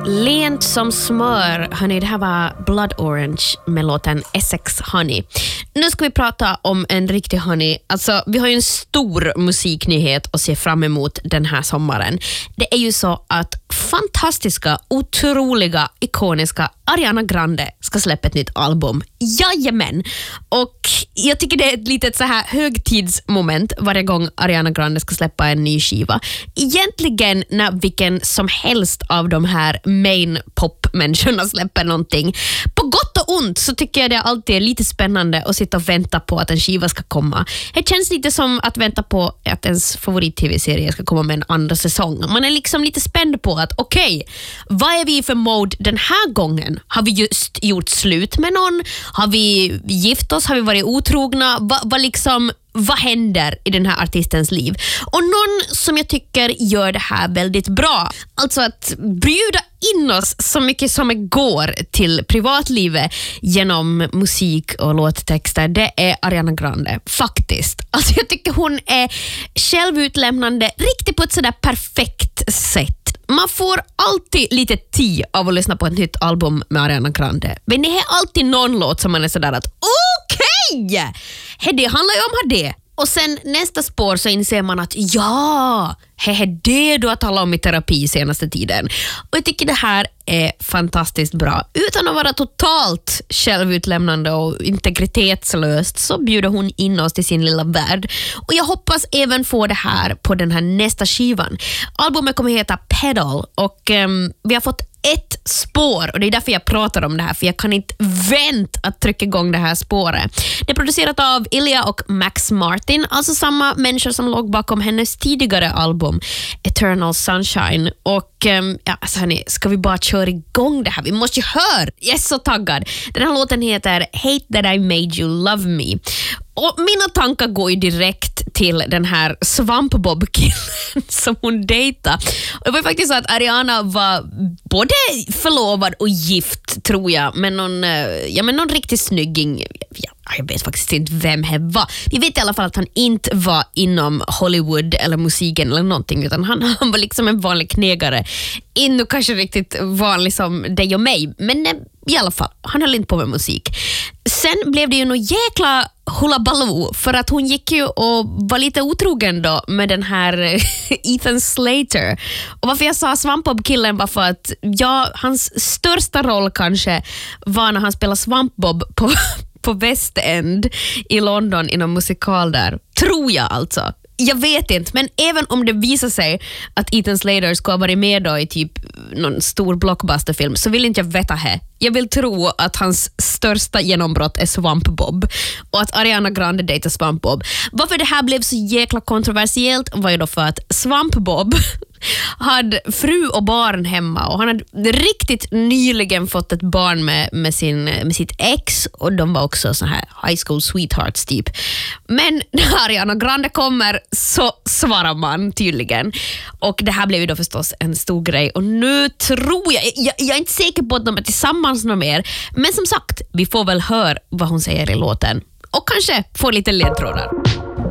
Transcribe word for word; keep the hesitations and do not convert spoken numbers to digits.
Lent som smör, hörni, det här var Blood Orange med låten Essex Honey. Nu ska vi prata om en riktig honey. Alltså, vi har ju en stor musiknyhet att se fram emot den här sommaren. Det är ju så att fantastiska, otroliga, ikoniska Ariana Grande ska släppa ett nytt album. Jajamän! Och jag tycker det är ett litet så här högtidsmoment varje gång Ariana Grande ska släppa en ny skiva. Egentligen när vilken som helst av de här main pop-människorna släpper någonting. På gott och ont så tycker jag det alltid är lite spännande att sitta och vänta på att en skiva ska komma. Det känns lite som att vänta på att ens favorit-tv-serie ska komma med en andra säsong. Man är liksom lite spänd på att okej, okay, vad är vi för mode den här gången? Har vi just gjort slut med någon? Har vi gift oss? Har vi varit otrogna? Va, va liksom, vad händer i den här artistens liv? Och någon som jag tycker gör det här väldigt bra. Alltså att bjuda in oss så mycket som det går till privatlivet genom musik och låttexter, det är Ariana Grande. Faktiskt. Alltså jag tycker hon är självutlämnande riktigt på ett sådär perfekt sätt. Man får alltid lite tid av att lyssna på ett nytt album med Ariana Grande. Men det är alltid någon låt som man är sådär att okej! Okay! Det handlar ju om det. Och sen nästa spår så inser man att ja, det är det du har talat om i terapi senaste tiden. Och jag tycker det här är fantastiskt bra. Utan att vara totalt självutlämnande och integritetslöst så bjuder hon in oss till sin lilla värld. Och jag hoppas även få det här på den här nästa skivan. Albumet kommer heta Pedal och um, vi har fått ett spår och det är därför jag pratar om det här, för jag kan inte vänta att trycka igång det här spåret. Det är producerat av Ilya och Max Martin, alltså samma människor som låg bakom hennes tidigare album Eternal Sunshine. Och um, ja, alltså hörni, ska vi bara köra igång det här? Vi måste ju höra! Jag är så taggad. Den här låten heter Hate That I Made You Love Me. Och mina tankar går ju direkt till den här svampbob-killen som hon dejtade. Och det var ju faktiskt så att Ariana var både förlovad och gift, tror jag, med någon, ja, med någon riktigt snygging. Ja, jag vet faktiskt inte vem det var. Vi vet i alla fall att han inte var inom Hollywood eller musiken eller någonting, utan han, han var liksom en vanlig knegare. Inte kanske riktigt vanlig som dig och mig, men i alla fall, han höll inte på med musik. Sen blev det ju något jäkla hullabaloo, för att hon gick ju och var lite otrogen då med den här Ethan Slater. Och varför jag sa svampbob-killen var för att ja, hans största roll kanske var när han spelade svampbob på, på West End i London i någon musikal där. Tror jag alltså. Jag vet inte, men även om det visar sig att Ethan Slater ska ha varit med då i typ någon stor blockbusterfilm, så vill inte jag veta det. Jag vill tro att hans största genombrott är Swamp Bob och att Ariana Grande dejtar Swamp Bob. Varför det här blev så jäkla kontroversiellt var ju då för att Swamp Bob hade fru och barn hemma och han hade riktigt nyligen fått ett barn med, med, sin, med sitt ex, och de var också så här high school sweethearts typ. Men när Ariana Grande kommer så svarar man tydligen, och det här blev ju då förstås en stor grej, och nu tror jag, jag, jag är inte säker på att de är tillsammans något mer, men som sagt, vi får väl höra vad hon säger i låten och kanske få lite ledtrådar.